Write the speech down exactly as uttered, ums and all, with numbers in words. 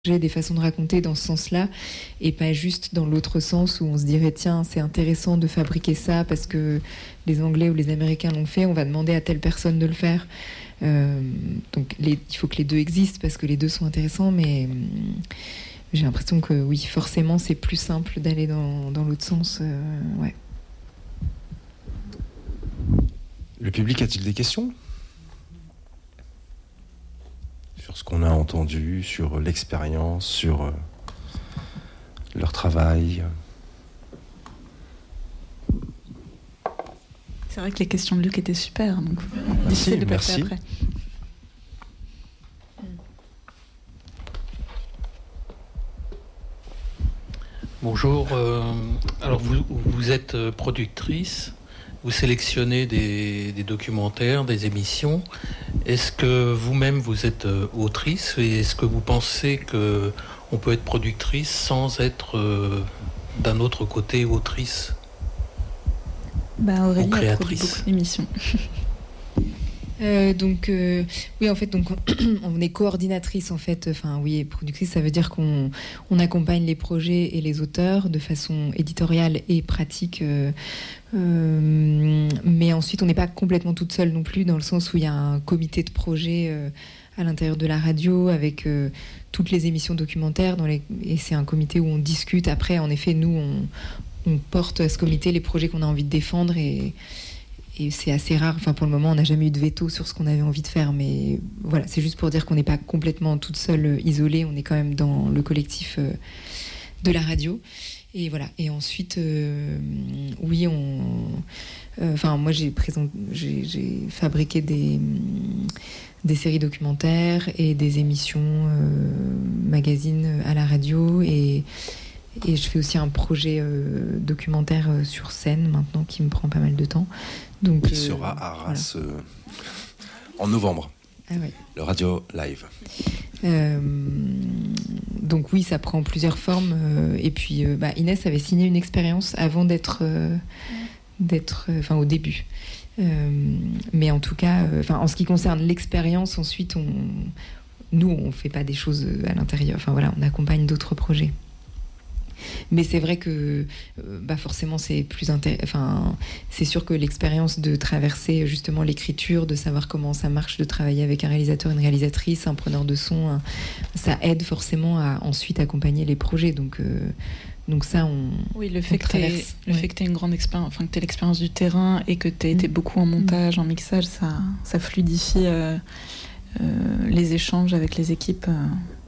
J'ai des façons de raconter dans ce sens-là et pas juste dans l'autre sens où on se dirait tiens c'est intéressant de fabriquer ça parce que les Anglais ou les Américains l'ont fait, on va demander à telle personne de le faire. Euh, donc les, il faut que les deux existent parce que les deux sont intéressants, mais euh, j'ai l'impression que oui, forcément c'est plus simple d'aller dans, dans l'autre sens. Euh, ouais. Le public a-t-il des questions ? Sur ce qu'on a entendu, sur l'expérience, sur euh, leur travail. C'est vrai que les questions de Luc étaient super, donc difficile de passer après. Bonjour, euh, alors vous, vous êtes productrice, vous sélectionnez des, des documentaires, des émissions. Est-ce que vous-même vous êtes autrice et est-ce que vous pensez qu'on peut être productrice sans être euh, d'un autre côté autrice bah, Aurélie ou créatrice? A produit beaucoup d'émissions. Euh, donc euh, oui en fait donc on est coordinatrice en fait, enfin oui, productrice ça veut dire qu'on on accompagne les projets et les auteurs de façon éditoriale et pratique, euh, euh, mais ensuite on n'est pas complètement toute seule non plus, dans le sens où il y a un comité de projet euh, à l'intérieur de la radio avec euh, toutes les émissions documentaires dans les, et c'est un comité où on discute. Après en effet nous on, on porte à ce comité les projets qu'on a envie de défendre et Et c'est assez rare, enfin pour le moment on n'a jamais eu de veto sur ce qu'on avait envie de faire, mais voilà, c'est juste pour dire qu'on n'est pas complètement toute seule, euh, isolée, on est quand même dans le collectif euh, de la radio. Et voilà, et ensuite, euh, oui, on, enfin euh, moi j'ai, présent, j'ai, j'ai fabriqué des, des séries documentaires et des émissions euh, magazines à la radio, et Et je fais aussi un projet euh, documentaire euh, sur scène maintenant qui me prend pas mal de temps. Donc, qui euh, sera à Arras voilà. euh, en novembre. Ah ouais. Le Radio Live. Euh, donc oui, ça prend plusieurs formes. Euh, et puis euh, bah, Inès avait signé une expérience avant d'être, euh, d'être, enfin euh, au début. Euh, mais en tout cas, enfin euh, en ce qui concerne l'expérience, ensuite on, nous on fait pas des choses à l'intérieur. Enfin voilà, on accompagne d'autres projets. Mais c'est vrai que euh, bah forcément c'est plus intér... enfin c'est sûr que l'expérience de traverser justement l'écriture, de savoir comment ça marche, de travailler avec un réalisateur, une réalisatrice, un preneur de son, un... ça aide forcément à ensuite accompagner les projets. Donc euh, donc ça on oui le fait on que t'aies, le ouais. fait que tu aies une grande expérience, enfin que tu aies l'expérience du terrain et que tu aies été mmh. beaucoup en montage, mmh. en mixage, ça ça fluidifie euh, euh, les échanges avec les équipes. Euh...